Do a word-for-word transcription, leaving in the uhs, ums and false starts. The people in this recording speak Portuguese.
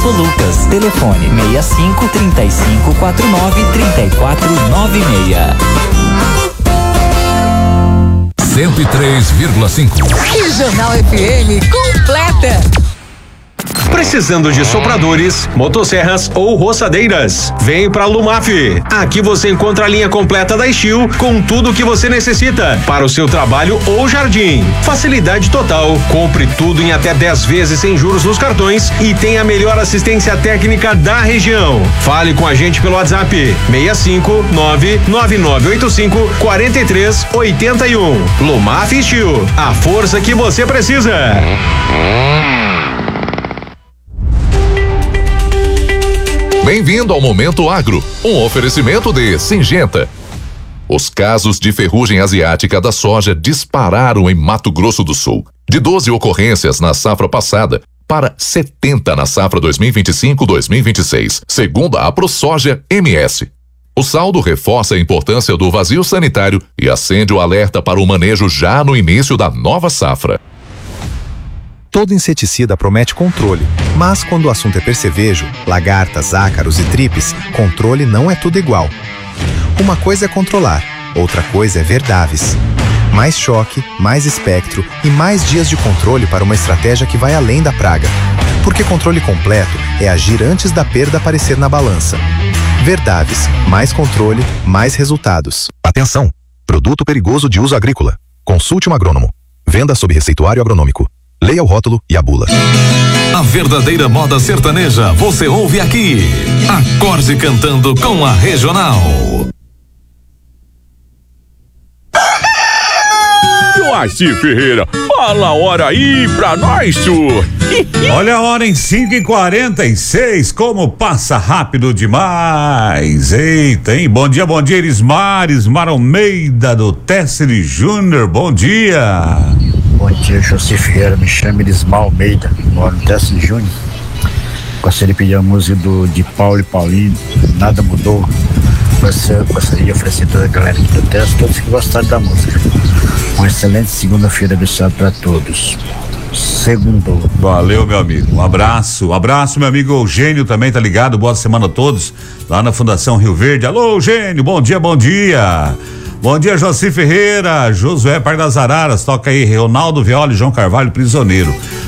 Novo Lucas. Telefone seis cinco, três cinco quatro nove, três quatro nove seis. cento e três vírgula cinco. Regional F M completa. Precisando de sopradores, motosserras ou roçadeiras? Vem pra Lumaf. Aqui você encontra a linha completa da Steel com tudo o que você necessita para o seu trabalho ou jardim. Facilidade total. Compre tudo em até dez vezes sem juros nos cartões e tem a melhor assistência técnica da região. Fale com a gente pelo WhatsApp seis cinco nove nove nove oito cinco quatro três oito um. Lumaf Steel, a força que você precisa. Bem-vindo ao Momento Agro, um oferecimento de Singenta. Os casos de ferrugem asiática da soja dispararam em Mato Grosso do Sul. De doze ocorrências na safra passada para setenta na safra dois mil e vinte e cinco dois mil e vinte e seis, segundo a AproSoja M S. O saldo reforça a importância do vazio sanitário e acende o alerta para o manejo já no início da nova safra. Todo inseticida promete controle, mas quando o assunto é percevejo, lagartas, ácaros e tripes, controle não é tudo igual. Uma coisa é controlar, outra coisa é Verdavis. Mais choque, mais espectro e mais dias de controle para uma estratégia que vai além da praga. Porque controle completo é agir antes da perda aparecer na balança. Verdavis, mais controle, mais resultados. Atenção! Produto perigoso de uso agrícola. Consulte um agrônomo. Venda sob receituário agronômico. Leia o rótulo e a bula. A verdadeira moda sertaneja você ouve aqui. Acorde cantando com a Regional. Joaci Ferreira, fala a hora aí pra nós, senhor. Olha a hora em cinco e quarenta e seis, como passa rápido demais. Eita, hein? Bom dia, bom dia, Erismar, Ismar Almeida do Tessere Júnior, bom dia. Bom dia, Joaci Ferreira, me chamo Erismar Almeida, moro no Tessere Júnior. Gostaria de pedir a música do, de Paulo e Paulinho, Nada Mudou. Você, gostaria de oferecer toda a galera aqui do Tessere, todos que gostaram da música. Uma excelente segunda-feira abençoada para todos. Segundo. Valeu, meu amigo. Um abraço. Um abraço, meu amigo Eugênio também, tá ligado? Boa semana a todos lá na Fundação Rio Verde. Alô, Eugênio, bom dia, bom dia. Bom dia, Joaci Ferreira, Josué Par das Araras, toca aí, Ronaldo Violi, João Carvalho, Prisioneiro.